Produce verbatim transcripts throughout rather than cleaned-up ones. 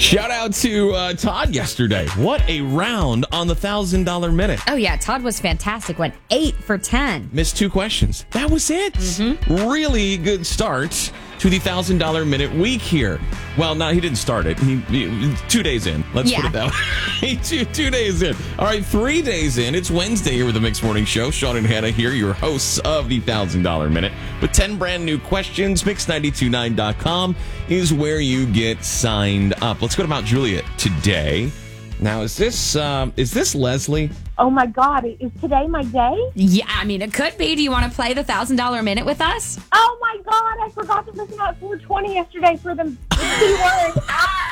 Shout out to uh, Todd yesterday. What a round on the one thousand dollars minute. Oh, yeah. Todd was fantastic. Went eight for ten. Missed two questions. That was it. Mm-hmm. Really good start to the one thousand dollars minute week here. Well, no, he didn't start it. He, he two days in. Let's yeah. put it that way. two, two days in. All right, three days in. It's Wednesday here with the Mix Morning Show. Sean and Hannah here, your hosts of the one thousand dollars minute. With ten brand new questions, mix nine two nine dot com is where you get signed up. Let's go to Mount Juliet today. Now, is this um, is this Leslie? Oh, my God. Is today my day? Yeah, I mean, it could be. Do you want to play the one thousand dollars minute with us? Oh, my God. I forgot to listen at four twenty yesterday for the, the two words.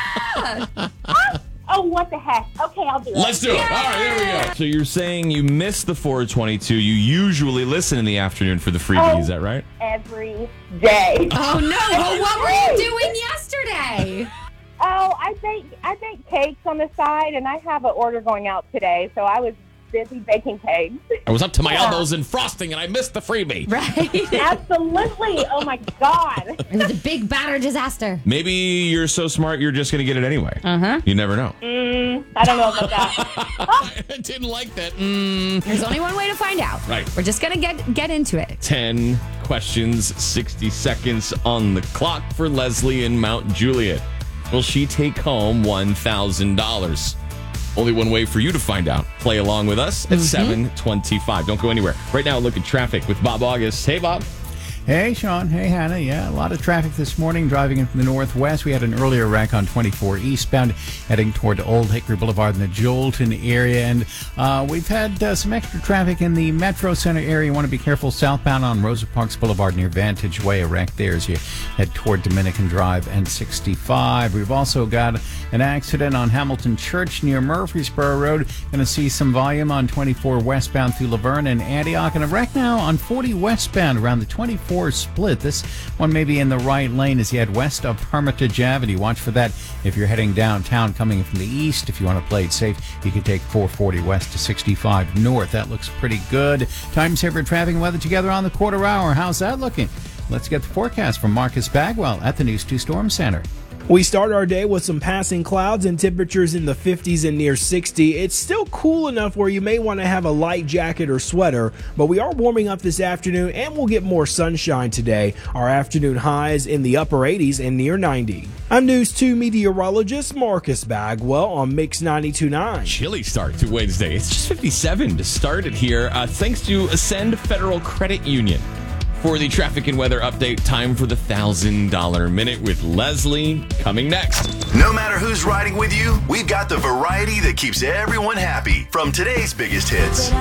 Ah! Ah! Oh, what the heck? Okay, I'll do it. Let's do it. All right, there we go. So you're saying you missed the four twenty-two. You usually listen in the afternoon for the freebie. Oh, is that right? Every day. Oh, no. Well, what were you doing yesterday? Oh, I bake I bake cakes on the side, and I have an order going out today, so I was busy baking cakes. I was up to my Yeah. elbows in frosting, and I missed the freebie. Right. Absolutely. Oh, my God. It was a big batter disaster. Maybe you're so smart, you're just going to get it anyway. Uh-huh. You never know. Mm, I don't know about that. I didn't like that. Mm. There's only one way to find out. Right. We're just going to get get into it. ten questions, sixty seconds on the clock for Leslie in Mount Juliet. Will she take home one thousand dollars? Only one way for you to find out. Play along with us at mm-hmm. seven twenty-five. Don't go anywhere. Right now, look at traffic with Bob August. Hey, Bob. Hey, Sean. Hey, Hannah. Yeah, a lot of traffic this morning driving in from the northwest. We had an earlier wreck on twenty-four eastbound heading toward Old Hickory Boulevard in the Jolton area. And uh, we've had uh, some extra traffic in the Metro Center area. You want to be careful southbound on Rosa Parks Boulevard near Vantage Way. A wreck there as you head toward Dominican Drive and sixty-five. We've also got an accident on Hamilton Church near Murfreesboro Road. Going to see some volume on twenty-four westbound through Laverne and Antioch. And a wreck now on forty westbound around the twenty-four split. This one may be in the right lane as you head west of Hermitage Avenue. Watch for that if you're heading downtown coming from the east. If you want to play it safe, you can take four forty west to sixty-five north. That looks pretty good. Time saver traffic and weather together on the quarter hour. How's that looking? Let's get the forecast from Marcus Bagwell at the News two Storm Center. We start our day with some passing clouds and temperatures in the fifties and near sixty. It's still cool enough where you may want to have a light jacket or sweater, but we are warming up this afternoon and we'll get more sunshine today. Our afternoon highs in the upper eighties and near ninety. I'm News two meteorologist Marcus Bagwell on Mix ninety-two point nine. Chilly start to Wednesday. It's just fifty-seven to start it here. Uh, thanks to Ascend Federal Credit Union. For the traffic and weather update, time for the one thousand dollars minute with Leslie coming next. No matter who's riding with you, we've got the variety that keeps everyone happy. From today's biggest hits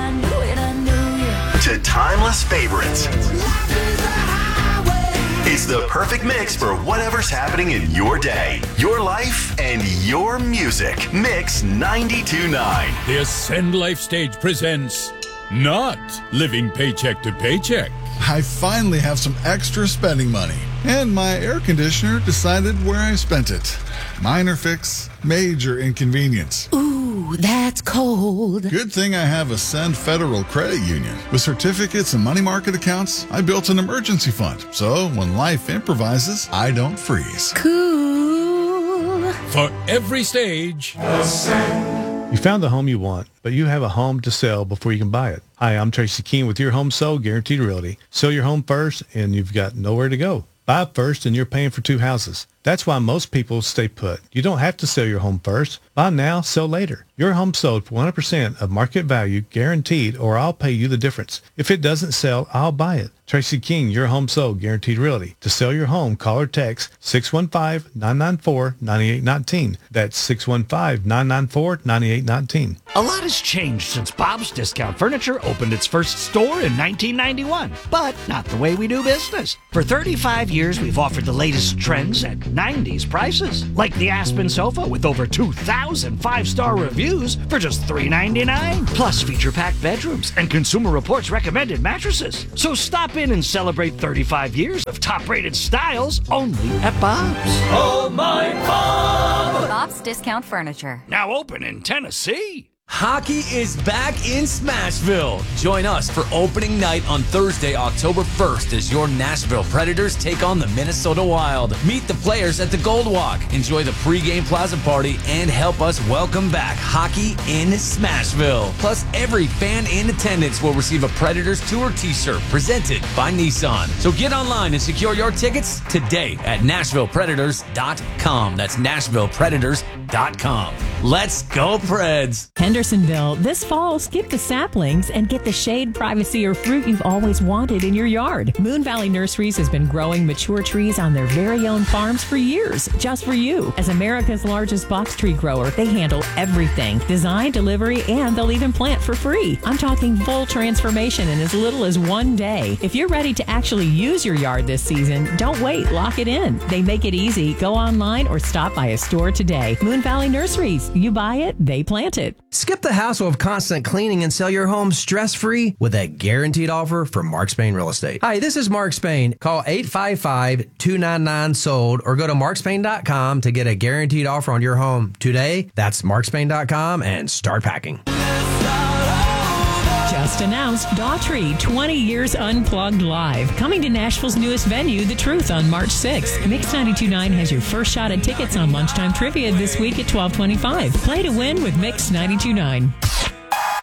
to timeless favorites. It's the perfect mix for whatever's happening in your day, your life, and your music. Mix ninety-two point nine. The Ascend Life Stage presents Not Living Paycheck to Paycheck. I finally have some extra spending money, and my air conditioner decided where I spent it. Minor fix, major inconvenience. Ooh, that's cold. Good thing I have Ascend Federal Credit Union. With certificates and money market accounts, I built an emergency fund, so when life improvises, I don't freeze. Cool. For every stage, Ascend. You found the home you want, but you have a home to sell before you can buy it. Hi, I'm Tracy Keene with Your Home Sold Guaranteed Realty. Sell your home first, and you've got nowhere to go. Buy first, and you're paying for two houses. That's why most people stay put. You don't have to sell your home first. Buy now, sell later. Your home sold for one hundred percent of market value, guaranteed, or I'll pay you the difference. If it doesn't sell, I'll buy it. Tracy King, Your Home Sold Guaranteed Realty. To sell your home, call or text six one five, nine nine four, nine eight one nine. That's six one five, nine nine four, nine eight one nine. A lot has changed since Bob's Discount Furniture opened its first store in nineteen ninety-one, but not the way we do business. For thirty-five years, we've offered the latest trends at nineties prices, like the Aspen sofa with over two thousand five-star reviews for just three ninety-nine, plus feature-packed bedrooms and Consumer Reports recommended mattresses. So stop in and celebrate thirty-five years of top-rated styles only at Bob's. Oh my Bob! Bob's Discount Furniture. Now open in Tennessee. Hockey is back in Smashville. Join us for opening night on Thursday, October first, as your Nashville Predators take on the Minnesota Wild. Meet the players at the Gold Walk, enjoy the pregame plaza party, and help us welcome back hockey in Smashville. Plus, every fan in attendance will receive a Predators Tour t-shirt presented by Nissan. So get online and secure your tickets today at Nashville Predators dot com. That's Nashville Predators dot com. Let's go, Preds! Hendersonville, this fall, skip the saplings and get the shade, privacy, or fruit you've always wanted in your yard. Moon Valley Nurseries has been growing mature trees on their very own farms for years, just for you. As America's largest box tree grower, they handle everything. Design, delivery, and they'll even plant for free. I'm talking full transformation in as little as one day. If you're ready to actually use your yard this season, don't wait, lock it in. They make it easy. Go online or stop by a store today. Moon Valley Nurseries. You buy it, they plant it. Skip the hassle of constant cleaning and sell your home stress-free with a guaranteed offer from Mark Spain Real Estate. Hi, this is Mark Spain. Call eight five five, two nine nine, sold or go to mark spain dot com to get a guaranteed offer on your home today. That's mark spain dot com and start packing. Just announced Daughtry twenty years Unplugged Live. Coming to Nashville's newest venue, The Truth, on March sixth. Mix ninety-two point nine has your first shot at tickets on Lunchtime Trivia this week at twelve twenty-five. Play to win with Mix ninety-two point nine.